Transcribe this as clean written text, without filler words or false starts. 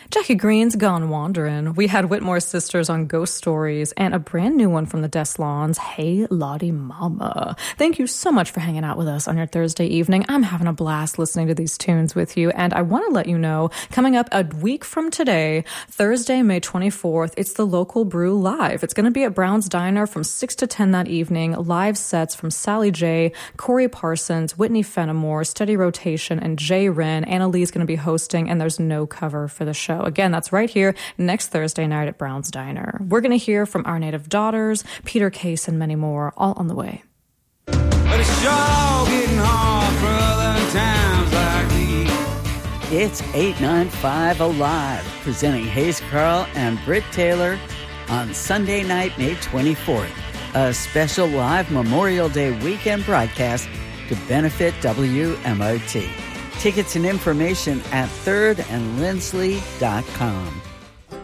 Jackie Green's Gone Wanderin'. We had Whitmore's Sisters on Ghost Stories and a brand new one from the Deslons, Hey Lottie Mama. Thank you so much for hanging out with us on your Thursday evening. I'm having a blast listening to these tunes with you, and I want to let you know, coming up a week from today, Thursday, May 24th, it's the Local Brew Live. It's going to be at Brown's Diner from 6 to 10 that evening. Live sets from Sally J, Corey Parsons, Whitney Fenimore, Steady Rotation, and Jay Wren. Anna Lee's going to be hosting, and there's no cover for the show. Again, that's right here next Thursday night at Brown's Diner. We're going to hear from Our Native Daughters, Peter Case, and many more, all on the way. But it's sure getting hard for other times like these. It's 895 Alive, presenting Hayes Carl and Britt Taylor on Sunday night, May 24th. A special live Memorial Day weekend broadcast to benefit WMOT. Tickets and information at thirdandlindsley.com.